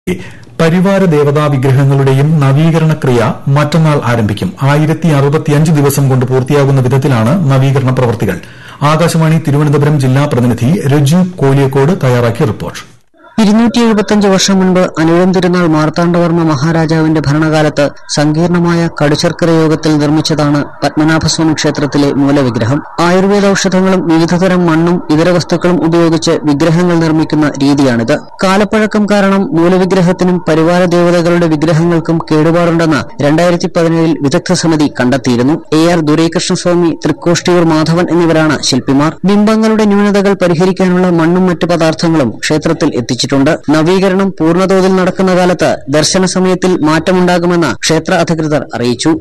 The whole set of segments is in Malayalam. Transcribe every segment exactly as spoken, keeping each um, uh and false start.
പരിവാര ദേവതാ വിഗ്രഹങ്ങളുടെയും നവീകരണ ക്രിയ മറ്റന്നാൾ ആരംഭിക്കും. ആയിരത്തി അറുപത്തിയഞ്ച് ദിവസം കൊണ്ട് പൂർത്തിയാകുന്ന വിധത്തിലാണ് നവീകരണ പ്രവൃത്തികൾ. ആകാശവാണി തിരുവനന്തപുരം ജില്ലാ പ്രതിനിധി രജു കോലിയക്കോട് തയ്യാറാക്കിയ റിപ്പോർട്ട്. ഇരുന്നൂറ്റി എഴുപത്തിയഞ്ച് വർഷം മുൻപ് അനിഴം തിരുനാൾ മാർത്താണ്ഡവർമ്മ മഹാരാജാവിന്റെ ഭരണകാലത്ത് സങ്കീർണമായ കടുശർക്കര യോഗത്തിൽ നിർമ്മിച്ചതാണ് പത്മനാഭസ്വാമി ക്ഷേത്രത്തിലെ മൂലവിഗ്രഹം. ആയുർവേദ ഔഷധങ്ങളും വിവിധതരം മണ്ണും ഇതര വസ്തുക്കളും ഉപയോഗിച്ച് വിഗ്രഹങ്ങൾ നിർമ്മിക്കുന്ന രീതിയാണിത്. കാലപ്പഴക്കം കാരണം മൂലവിഗ്രഹത്തിനും പരിവാര ദേവതകളുടെ വിഗ്രഹങ്ങൾക്കും കേടുപാടുണ്ടെന്ന് രണ്ടായിരത്തി പതിനേഴിൽ വിദഗ്ധ സമിതി കണ്ടെത്തിയിരുന്നു. എ ആർ ദുരൈകൃഷ്ണസ്വാമി, തൃക്കോഷ്ടിയൂർ മാധവൻ എന്നിവരാണ് ശില്പിമാർ. ബിംബങ്ങളുടെ ന്യൂനതകൾ പരിഹരിക്കാനുള്ള മണ്ണും മറ്റു പദാർത്ഥങ്ങളും ക്ഷേത്രത്തിൽ എത്തിച്ചിട്ടുണ്ട്. നവീകരണം പൂർണ്ണതോതിൽ നടക്കുന്ന കാലത്ത് ദർശന സമയത്തിൽ മാറ്റമുണ്ടാകുമെന്ന് ക്ഷേത്ര അധികൃതർ അറിയിച്ചു.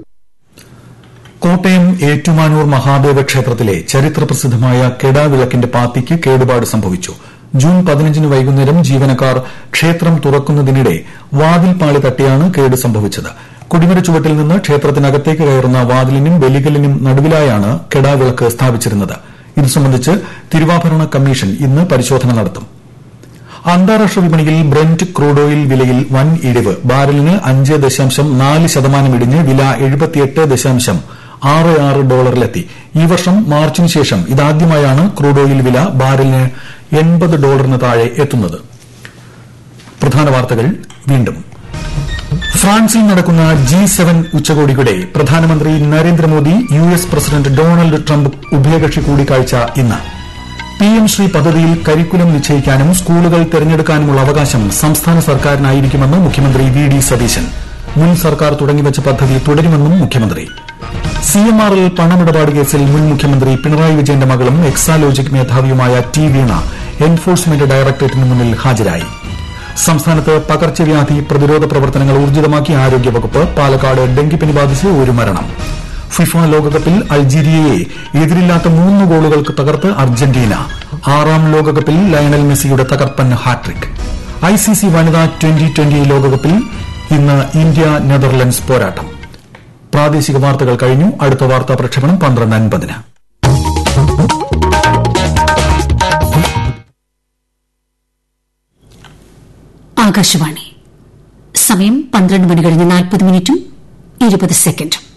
കോട്ടയം ഏറ്റുമാനൂർ മഹാദേവ ക്ഷേത്രത്തിലെ ചരിത്രപ്രസിദ്ധമായ കെടാവിളക്കിന്റെ പാത്തിക്ക് കേടുപാട് സംഭവിച്ചു. ജൂൺ പതിനഞ്ചിന് വൈകുന്നേരം ജീവനക്കാർ ക്ഷേത്രം തുറക്കുന്നതിനിടെ വാതിൽപ്പാളി തട്ടിയാണ് കേട് സംഭവിച്ചത്. കൊടിമര ചുവട്ടിൽ നിന്ന് ക്ഷേത്രത്തിനകത്തേക്ക് കയറുന്ന വാതിലിനും ബലികല്ലിനും നടുവിലായാണ് കെടാവിളക്ക് സ്ഥാപിച്ചിരുന്നത്. ഇതു സംബന്ധിച്ച് തിരുവാഭരണ കമ്മീഷൻ ഇന്ന് പരിശോധന നടത്തും. അന്താരാഷ്ട്ര വിപണിയിൽ ബ്രന്റ് ക്രൂഡ് ഓയിൽ വിലയിൽ വൻ ഇടിവ്. ബാരലിന് അഞ്ച് ദശാംശം നാല് ശതമാനം ഇടിഞ്ഞ് വില എഴുപത്തിയെട്ട് ദശാംശം ആറ് ആറ് ഡോളറിലെത്തി. ഈ വർഷം മാർച്ചിന് ശേഷം ഇതാദ്യമായാണ് ക്രൂഡ് ഓയിൽ വില ബാരലിന് എൺപത് ഡോളറിന് താഴെ എത്തുന്നത്. പ്രധാന വാർത്തകൾ വീണ്ടും. ഫ്രാൻസിൽ നടക്കുന്ന ജി സെവൻ ഉച്ചകോടിയുടെ പ്രധാനമന്ത്രി Narendra Modi U S president Donald Trump ഉഭയകക്ഷി കൂടിക്കാഴ്ച ഇന്ന്. പി എം ശ്രീ പദ്ധതിയിൽ കരിക്കുലം നിശ്ചയിക്കാനും സ്കൂളുകൾ തെരഞ്ഞെടുക്കാനുമുള്ള അവകാശം സംസ്ഥാന സർക്കാരിനായിരിക്കുമെന്ന് മുഖ്യമന്ത്രി വി ഡി സതീശൻ. മുൻ സർക്കാർ തുടങ്ങിവച്ച പദ്ധതി തുടരുമെന്നും മുഖ്യമന്ത്രി. സി എം ആർ എൽ പണമിടപാട് കേസിൽ മുൻ മുഖ്യമന്ത്രി പിണറായി വിജയന്റെ മകളും എക്സാലോജിക് മേധാവിയുമായ ടി വീണ എൻഫോഴ്സ്മെന്റ് ഡയറക്ടറേറ്റിന് മുന്നിൽ ഹാജരായി. സംസ്ഥാനത്ത് പകർച്ചവ്യാധി പ്രതിരോധ പ്രവർത്തനങ്ങൾ ഊർജിതമാക്കി ആരോഗ്യവകുപ്പ്. പാലക്കാട് ഡെങ്കിപ്പനി ബാധിച്ച് ഒരു മരണം. ഫിഫ ലോകകപ്പിൽ അൾജീരിയയെ എതിരില്ലാത്ത മൂന്ന് ഗോളുകൾക്ക് തകർത്ത് അർജന്റീന. ആറാം ലോകകപ്പിൽ ലയണൽ മെസ്സിയുടെ തകർപ്പൻ ഹാട്രിക്. ഐസിസി വനിതാ ട്വന്റി ട്വന്റി ലോകകപ്പിൽ ഇന്ന് ഇന്ത്യ നെതർലൻഡ്സ് പോരാട്ടം. പ്രാദേശിക വാർത്തകൾ കഴിഞ്ഞു. അടുത്ത വാർത്താ പ്രക്ഷേപണം പന്ത്രണ്ട് അൻപതിന്. ആകാശവാണി. സമയം പന്ത്രണ്ട് മണി കഴിഞ്ഞ് നാൽപ്പത് മിനിറ്റും ഇരുപത് സെക്കൻഡും.